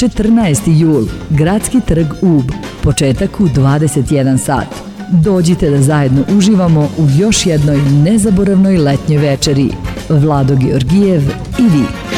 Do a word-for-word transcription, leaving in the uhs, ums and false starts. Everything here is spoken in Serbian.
četrnaesti jul, Gradski trg Ub, početak u dvadeset jedan sat. Dođite da zajedno uživamo u još jednoj nezaboravnoj letnjoj večeri. Vlado Georgijev i vi.